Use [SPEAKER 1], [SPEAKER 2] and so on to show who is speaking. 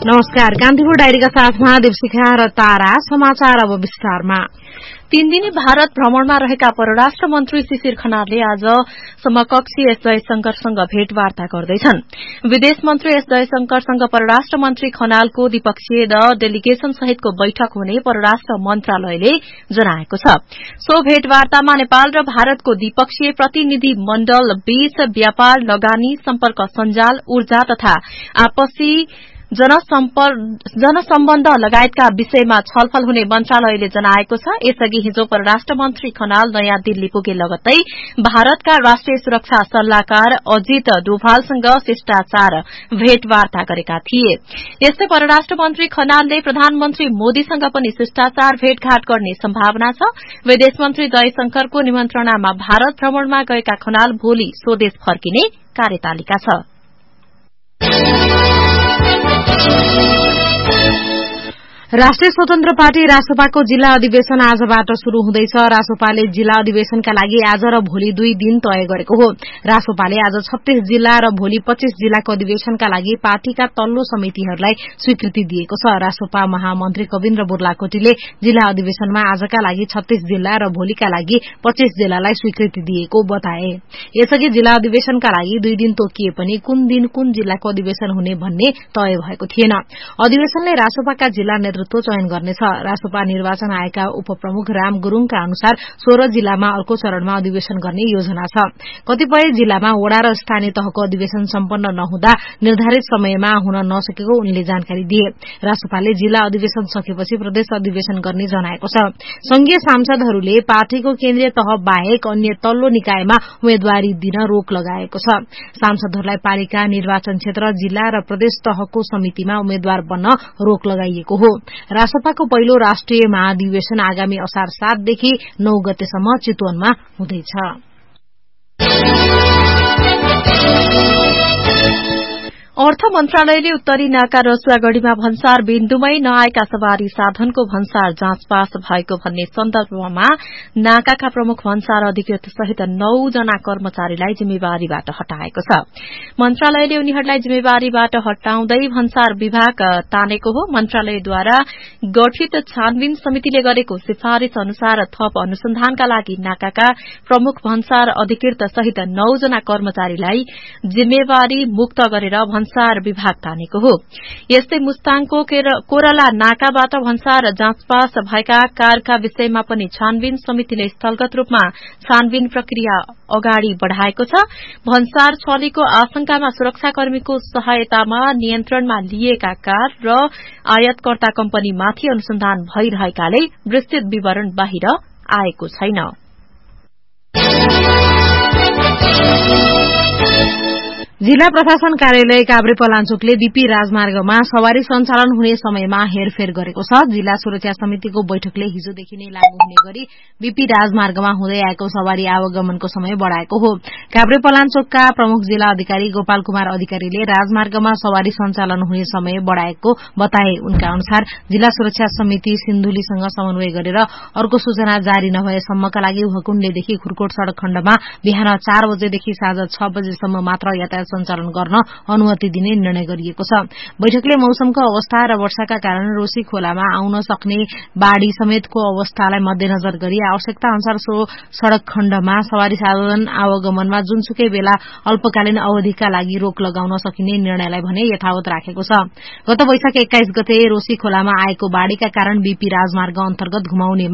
[SPEAKER 1] नमस्कार, कान्तिपुर डायरीका साथमा देवशिखा र तारा। समाचार अब विस्तारमा।
[SPEAKER 2] 3 दिने भारत भ्रमणमा रहेका परराष्ट्र मन्त्री शिशिर खनालले आज समकक्षी एस जयशंकरसँग भेटवार्ता गर्दैछन्। विदेश मन्त्री एस जयशंकरसँग परराष्ट्र मन्त्री खनालको द्विपक्षीय डेलिगेशन सहितको बैठक हुने परराष्ट्र मन्त्रालयले जनाएको छ। सो भेटवार्तामा नेपाल र भारतको द्विपक्षीय प्रतिनिधि मण्डल बीच व्यापार, लगानी, सम्पर्क सञ्जाल, ऊर्जा तथा आपसी जनसम्बन्ध लगायतका विषयमा छलफल हुने मन्त्रालयले जनाएको छ। यसअघि हिजो परराष्ट्र मन्त्री खनाल नयाँ दिल्ली पुगे लगत्तै भारतका राष्ट्रिय सुरक्षा सल्लाहकार अजित डोभालसँग शिष्टाचार भेटवार्ता गरेका थिए। यस्तै परराष्ट्र मन्त्री खनालले प्रधानमन्त्री मोदीसँग पनि शिष्टाचार भेटघाट गर्ने सम्भावना छ। विदेश मन्त्री जयशंकरको निमन्त्रणामा भारत भ्रमणमा गएका खनाल भोलि स्वदेश फर्किने कार्यतालिका छ।
[SPEAKER 1] राष्ट्रिय स्वतन्त्र पार्टी रासपाको जिल्ला अधिवेशन आजबाट शुरू हुँदैछ। रासपाले जिल्ला अधिवेशनका लागि आज र भोलि 2 दिन तय गरेको हो। रासपाले आज 36 जिल्ला र भोलि 25 जिल्लाको अधिवेशनका लागि पार्टीका तल्लो समितिहरूलाई स्वीकृति दिएको छ। रासपा महामन्त्री कविन्द्र बुर्लाकोटीले जिल्ला अधिवेशनमा आजका लागि 36 जिल्ला र भोलिका लागि 25 जिल्लालाई स्वीकृति दिएको बताए। यसअघि जिल्ला अधिवेशनका लागि 2 दिन तोकिए पनि कुन दिन कुन जिल्लाको अधिवेशन हुने भन्ने तय भएको थिएन। अधिवेशनले रासपाका जिल्ला नेतृत्व चयन गर्नेछ। रासपा निर्वाचन आयोगका उपप्रमुख राम गुरूङका अनुसार 16 जिल्लामा अर्को चरणमा अधिवेशन गर्ने योजना छ। कतिपय जिल्लामा वडा र स्थानीय तहको अधिवेशन सम्पन्न नहुँदा निर्धारित समयमा हुन नसकेको उनले जानकारी दिए। रासपाले जिल्ला अधिवेशन सकेपछि प्रदेश अधिवेशन गर्ने जनाएको छ। संघीय सांसदहरूले पार्टीको केन्द्रीय तह बाहेक अन्य तल्लो निकायमा उम्मेद्वारी दिन रोक लगाएको छ। सांसदहरूलाई पालिका, निर्वाचन क्षेत्र, जिल्ला र प्रदेश तहको समितिमा उम्मेद्वार बन्न रोक लगाइएको हो। रासपाको पहिलो राष्ट्रिय महाधिवेशन आगामी असार 7 देखि 9 गतेसम्म चितवनमा हुँदैछ।
[SPEAKER 2] अर्थ मन्त्रालयले उत्तरी नाका रसुवागढ़ीमा भन्सार बिन्दुमै नआएका सवारी साधनको भन्सार जाँच पास भएको भन्ने सन्दर्भमा नाकाका प्रमुख भन्सार अधिकृत सहित 9 जना कर्मचारीलाई जिम्मेवारीबाट हटाएको छ। मन्त्रालयले उनीहरूलाई जिम्मेवारीबाट हटाउँदै भन्सार विभाग तानेको हो। मन्त्रालयद्वारा गठित छानबिन समितिले गरेको सिफारिश अनुसार थप अनुसन्धानका लागि नाकाका प्रमुख भन्सार अधिकृत सहित 9 जना कर्मचारीलाई जिम्मेवारी मुक्त गरेर भन्सार विभाग तानेको हो। यस्तै मुस्ताङको कोरला नाकाबाट भन्सार जाँच पास भएका कारका विषयमा पनि छानबिन समितिले स्थलगत रूपमा छानबिन प्रक्रिया अगाडि बढ़ाएको छ। भन्सार छलेको आशंकामा सुरक्षाकर्मीको सहायतामा नियन्त्रणमा लिएका कार र आयातकर्ता कम्पनीमाथि अनुसन्धान भइरहेकाले विस्तृत विवरण बाहिर आएको छैन।
[SPEAKER 1] जिल्ला प्रशासन कार्यालय काभ्रेपलाञ्चोकले बीपी राजमार्गमा सवारी सञ्चालन हुने समयमा हेरफेर गरेको छ। जिल्ला सुरक्षा समितिको बैठकले हिजोदेखि नै लागू हुने गरी बीपी राजमार्गमा हुँदै आएको सवारी आवागमनको समय बढ़ाएको हो। काभ्रेपलाञ्चोकका प्रमुख जिल्ला अधिकारी गोपाल कुमार अधिकारीले राजमार्गमा सवारी सञ्चालन हुने समय बढ़ाएको बताए। उनका अनुसार जिल्ला सुरक्षा समिति सिन्धुलीसँग समन्वय गरेर अर्को सूचना जारी नभएसम्मका लागि हुकुण्डेदेखि खुरकोट सड़क खण्डमा बिहान 4 बजेदेखि साँझ 6 बजेसम्म मात्र यातायात सञ्चालन गर्न अनुमति दिने निर्णय गरिएको छ। बैठकले मौसमको अवस्था र वर्षाका कारण रोशी खोलामा आउन सक्ने बाढ़ी समेतको अवस्थालाई मध्यनजर गरी आवश्यकता अनुसार सो सड़क खण्डमा सवारी साधन आवागमनमा जुनसुकै बेला अल्पकालीन अवधिका लागि रोक लगाउन सकिने निर्णयलाई भने यथावत राखेको छ। गत वैशाख 21 गते रोशी खोलामा आएको बाढ़ीका कारण बीपी राजमार्ग अन्तर्गत घुमाउनेमा